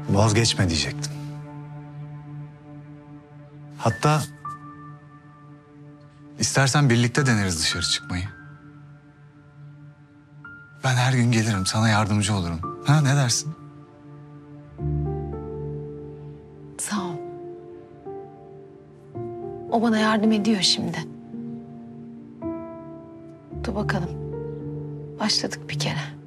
Vazgeçme diyecektim. Hatta istersen birlikte deneriz dışarı çıkmayı. Ben her gün gelirim, sana yardımcı olurum. Ha, ne dersin? Sağ ol. O bana yardım ediyor şimdi. Dur bakalım. Başladık bir kere.